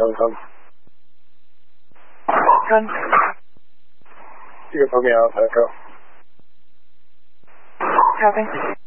come. Gun. You can put me out, Echo. Copy.